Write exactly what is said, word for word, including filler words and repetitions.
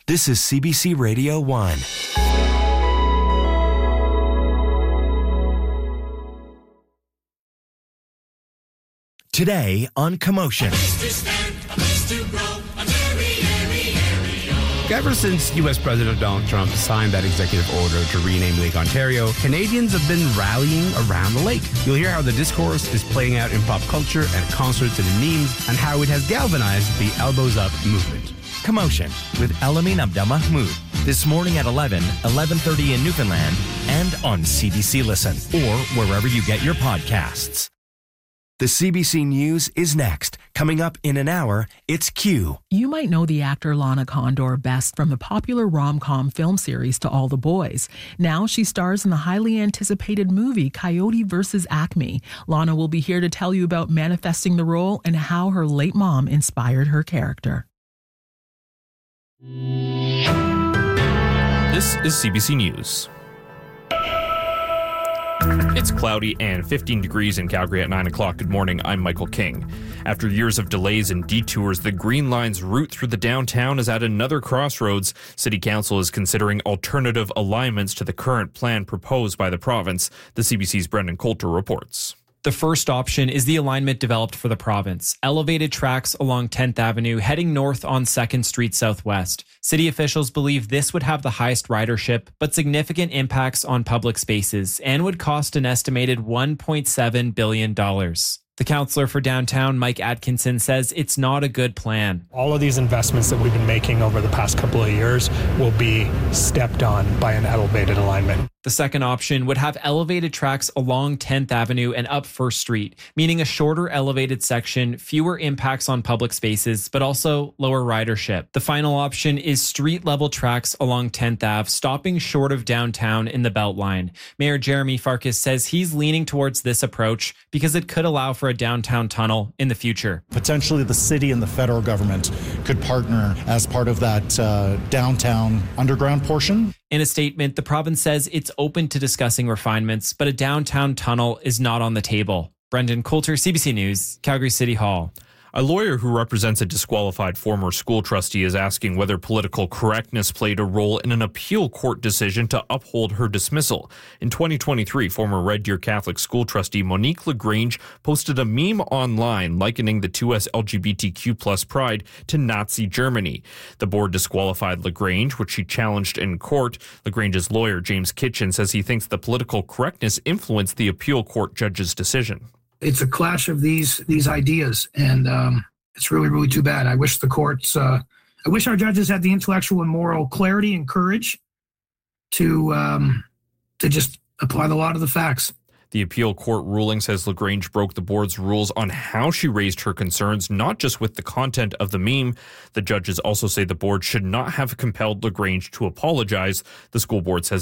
This is C B C Radio one. Today on Commotion. Ever since U S President Donald Trump signed that executive order to rename Lake Ontario, Canadians have been rallying around the lake. You'll hear how the discourse is playing out in pop culture, at concerts and in memes, and how it has galvanized the Elbows Up movement. Commotion with Elamin Abdelmahmoud. This morning at eleven, eleven thirty in Newfoundland, and on C B C Listen, or wherever you get your podcasts. The C B C News is next. Coming up in an hour, it's Q. You might know the actor Lana Condor best from the popular rom-com film series To All the Boys. Now she stars in the highly anticipated movie Coyote versus Acme. Lana will be here to tell you about manifesting the role and how her late mom inspired her character. This is C B C News. It's cloudy and fifteen degrees in Calgary at nine o'clock. Good morning, I'm Michael King. After years of delays and detours, the Green Line's route through the downtown is at another crossroads. City Council is considering alternative alignments to the current plan proposed by the province. The C B C's Brendan Coulter reports. The first option is the alignment developed for the province. Elevated tracks along tenth Avenue heading north on second Street Southwest. City officials believe this would have the highest ridership, but significant impacts on public spaces and would cost an estimated one point seven billion dollars. The councillor for downtown, Mike Atkinson, says it's not a good plan. All of these investments that we've been making over the past couple of years will be stepped on by an elevated alignment. The second option would have elevated tracks along tenth Avenue and up First Street, meaning a shorter elevated section, fewer impacts on public spaces, but also lower ridership. The final option is street-level tracks along tenth Avenue, stopping short of downtown in the Beltline. Mayor Jeremy Farkas says he's leaning towards this approach because it could allow for a downtown tunnel in the future. Potentially the city and the federal government could partner as part of that uh, downtown underground portion. In a statement, the province says it's open to discussing refinements, but a downtown tunnel is not on the table. Brendan Coulter, C B C News, Calgary City Hall. A lawyer who represents a disqualified former school trustee is asking whether political correctness played a role in an appeal court decision to uphold her dismissal. In twenty twenty-three, former Red Deer Catholic school trustee Monique LaGrange posted a meme online likening the two S L G B T Q plus pride to Nazi Germany. The board disqualified LaGrange, which she challenged in court. LaGrange's lawyer, James Kitchen, says he thinks the political correctness influenced the appeal court judge's decision. It's a clash of these these ideas, and um, it's really, really too bad. I wish the courts, uh, I wish our judges had the intellectual and moral clarity and courage to um, to just apply the law to the facts. The appeal court ruling says LaGrange broke the board's rules on how she raised her concerns, not just with the content of the meme. The judges also say the board should not have compelled LaGrange to apologize. The school board says